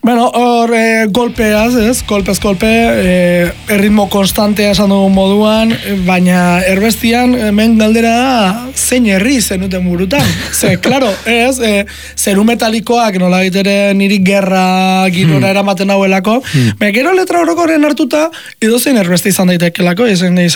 Bueno, hor golpeaz, ez? Kolpez kolpe, erritmo konstantea esan dugun moduan, baina erbestian, hemen galdera da, zein herri zenuten burutan. Ze, klaro, ez, zeru metalikoak nola gitere niri gerra girora eramaten hauelako, baina gero letra orokorren hartuta, edozein erbesti izan daitekelako, izan